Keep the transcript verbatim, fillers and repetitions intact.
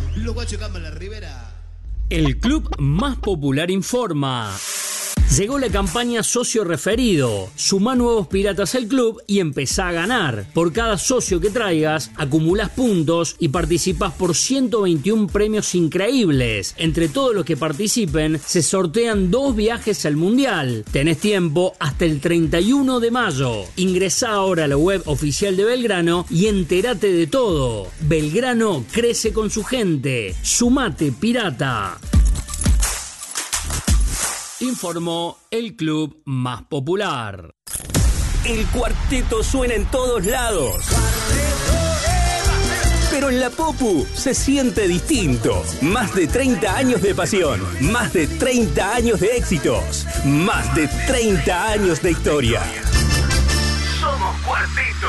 Los guachos de Cama la Ribera. El club más popular informa. Llegó la campaña Socio Referido. Sumá nuevos piratas al club y empezá a ganar. Por cada socio que traigas, acumulás puntos y participás por ciento veintiún premios increíbles. Entre todos los que participen, se sortean dos viajes al Mundial. Tenés tiempo hasta el treinta y uno de mayo. Ingresá ahora a la web oficial de Belgrano y entérate de todo. Belgrano crece con su gente. Sumate, pirata. Informó el club más popular. El cuarteto suena en todos lados. Pero en la Popu se siente distinto. Más de treinta años de pasión, más de treinta años de éxitos, más de treinta años de historia.